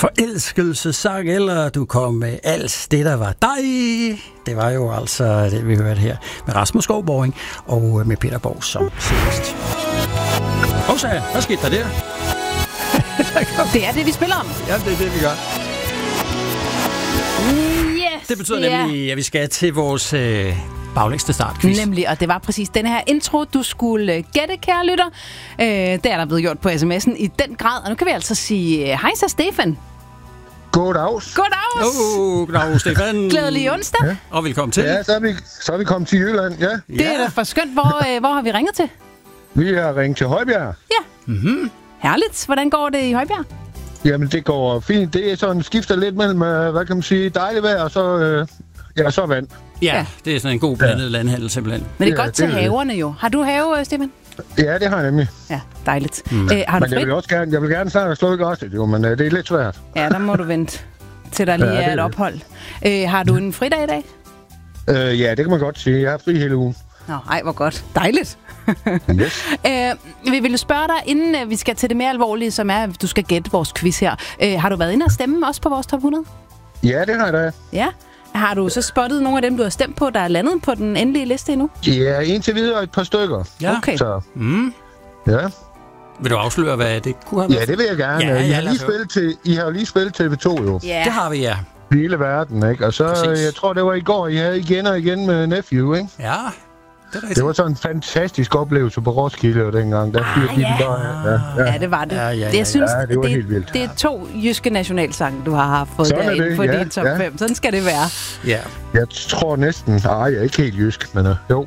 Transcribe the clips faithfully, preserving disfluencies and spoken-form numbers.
forelskelsessang, eller du kom med alt det, der var dig. Det var jo altså det, vi hørte her med Rasmus Skovborg og med Peter Borg som senest. Åsa, hvad skete der der? Det er det, vi spiller om. Ja, det er det, vi gør. Yes, det betyder det nemlig, at vi skal til vores øh, baglængste startquiz. Nemlig, og det var præcis den her intro, du skulle gætte, kære lytter. Øh, det er der blevet gjort på sms'en i den grad. Og nu kan vi altså sige hej så, Stefan. Goddags. Goddags. Oh, goddag, Stefan. Glædelig onsdag. Ja. Og velkommen til. Ja, så er, vi, så er vi kommet til Jylland, ja. Det ja. er da for skønt. Hvor, øh, hvor har vi ringet til? Vi har ringet til Højbjerg. Ja. Mm-hmm. Herligt. Hvordan går det i Højbjerg? Jamen, det går fint. Det er sådan, skifter lidt mellem, hvad kan man sige, dejligt vejr, og så, øh, ja, så vand. Ja, ja, det er sådan en god blandet ja. landhandel simpelthen. Men det er ja, godt til det haverne jo. Har du have, Stefan? Ja, det har jeg nemlig. Ja, dejligt. Mm. Æ, har du men jeg vil også gerne, jeg vil gerne snart have slået græsset, jo, men øh, det er lidt svært. Ja, der må du vente, til der lige ja, er et ophold. Æ, har du en fridag i dag? Øh, ja, det kan man godt sige. Jeg har fri hele ugen. Nå, ej, hvor godt. Dejligt. Yes. Æ, vi ville spørge dig, inden vi skal til det mere alvorlige, som er, at du skal gætte vores quiz her. Æ, har du været inde og stemme også på vores top hundrede? Ja, det har jeg da. Ja. Har du så spottet nogle af dem, du har stemt på, der er landet på den endelige liste endnu? Ja, indtil videre et par stykker. Ja. Okay. Så, mm. ja. Vil du afsløre, hvad det kunne have været? Ja, det vil jeg gerne. Ja, I, ja, har lige spillet til, I har jo lige spillet T V to, jo. Ja. Det har vi, ja. Hele verden, ikke? Og så, Præcis. jeg tror, det var i går, I havde igen og igen med Nephew, ikke? Ja, det er rigtigt. Det var sådan en fantastisk oplevelse på Roskilde dengang. Der Ah, ja. De bare, ja, ja. Ja, det var det. Ja, ja, ja, det jeg synes, ja, det var det, helt vildt. det er to jyske nationalsange, du har haft fået Sådan er derinde det, på ja, din top ja. fem. Sådan skal det være. Ja. Jeg tror næsten... Nej, jeg er ikke helt jysk, men uh, jo.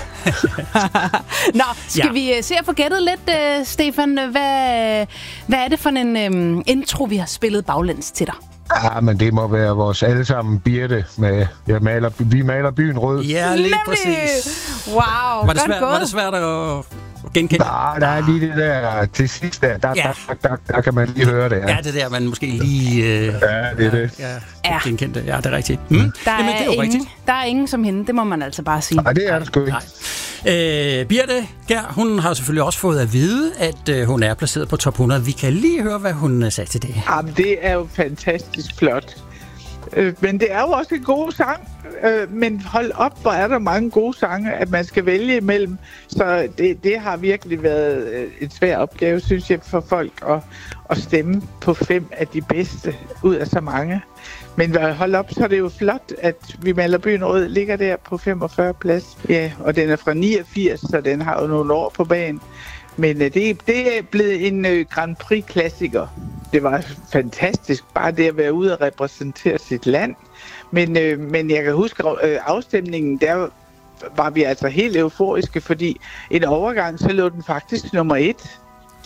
Nå, skal Ja. vi uh, se at få gættet lidt, uh, Stefan? Hvad, hvad er det for en um, intro, vi har spillet baglæns til dig? Ja, men det må være vores allesammen Birte med... Jeg maler, vi maler byen rød. Ja, lige Nemlig! præcis. Wow, Var det, godt svært, gået. var det svært at at genkende? Nej, der er lige det der til sidst der. Der, Ja. der, der, der, der kan man lige høre det. Ja, det der, man måske lige... Øh, Ja, det er det. Ja, Ja. ja. genkendte. Ja, det er rigtigt. Mm. Der, Jamen, det er jo ingen, rigtigt. der er ingen som hende, det må man altså bare sige. Nej, det er det sgu ikke. Nej. Øh, Birte Gær, hun har selvfølgelig også fået at vide, at øh, hun er placeret på top hundrede. Vi kan lige høre, hvad hun øh, sagde til det. Jamen, det er jo fantastisk flot. Øh, men det er jo også en god sang. Øh, men hold op, hvor er der mange gode sange, at man skal vælge imellem. Så det, det har virkelig været øh, en svær opgave, synes jeg, for folk at, at stemme på fem af de bedste ud af så mange. Men hold op, så er det jo flot, at Vi maler byen rød ligger der på femogfyrre plads. Ja, og den er fra niogfirs, så den har jo nogle år på banen. Men øh, det, det er blevet en øh, Grand Prix-klassiker. Det var fantastisk, bare det at være ude og repræsentere sit land. Men, øh, men jeg kan huske øh, afstemningen, der var vi altså helt euforiske, fordi en overgang, så lå den faktisk nummer et.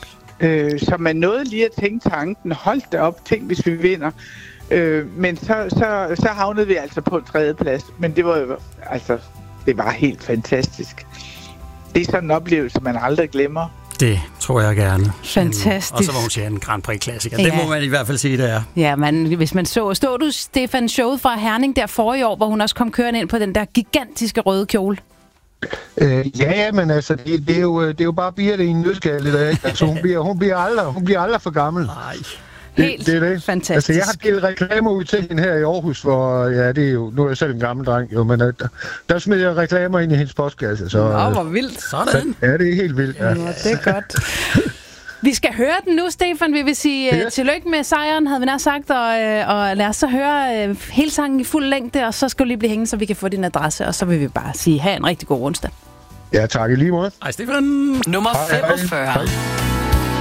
Øh, så man nåede lige at tænke tanken, hold da op, tænk hvis vi vinder. Øh, men så, så, så havnede vi altså på en tredje plads. Men det var jo, altså, det var helt fantastisk. Det er sådan en oplevelse, man aldrig glemmer. Det tror jeg gerne. Fantastisk. Og så var hun siger en Grand Prix-klassiker. Ja. Det må man i hvert fald sige, det er. Ja, man, hvis man så... Stod du, Stefan, showet fra Herning der forrige år, hvor hun også kom kørende ind på den der gigantiske røde kjole? Øh, ja, ja, men altså, det, det, er jo, det er jo bare Birte i en nødskal, der, ikke? Altså, hun bliver, hun, bliver aldrig, hun bliver aldrig for gammel. Nej. Helt det, det er det. fantastisk. Altså, jeg har givet reklamer ud til hende her i Aarhus, hvor, ja, det er jo, nu er jeg selv en gammel dreng, jo, men uh, der, der smider jeg reklamer ind i hendes postkasse, så... Nå, hvor vildt. Sådan. Ja, det er helt vildt, ja. Ja, det er godt. Vi skal høre den nu, Stefan. Vi vil sige Ja. uh, tillykke med sejren, havde vi nær sagt, og, uh, og lad os så høre uh, hele sangen i fuld længde, og så skal du lige blive hængende, så vi kan få din adresse, og så vil vi bare sige, have en rigtig god onsdag. Ja, tak i lige måde. Hej, Stefan. Nummer Hej, hej. femogfyrre. Hej.